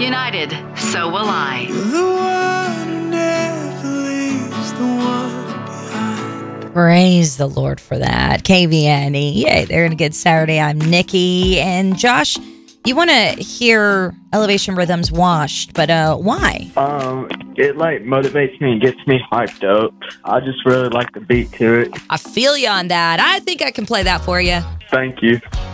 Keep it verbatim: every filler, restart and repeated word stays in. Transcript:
United, so will I. The one who never leaves the one behind. Praise the Lord for that. K V N E. Yay, they're in a good Saturday. I'm Nikki. And Josh, you want to hear Elevation Rhythms Washed, but uh, why? Um, it like motivates me and gets me hyped up. I just really like the beat to it. I feel you on that. I think I can play that for you. Thank you.